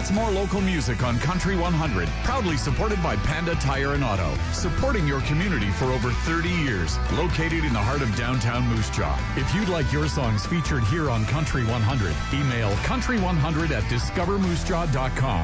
That's more local music on Country 100, proudly supported by Panda Tire and Auto, supporting your community for over 30 years, located in the heart of downtown Moose Jaw. If you'd like your songs featured here on Country 100, email country100@discovermoosejaw.com.